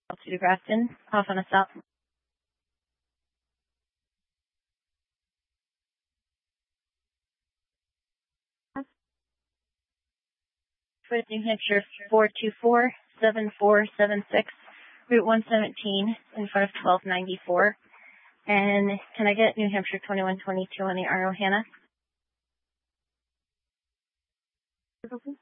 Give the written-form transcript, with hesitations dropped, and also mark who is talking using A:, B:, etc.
A: to Grafton, off on a stop. With New Hampshire 424-7476, Route 117 in front of 1294. And can I get New Hampshire 2122 on the RO Hannah?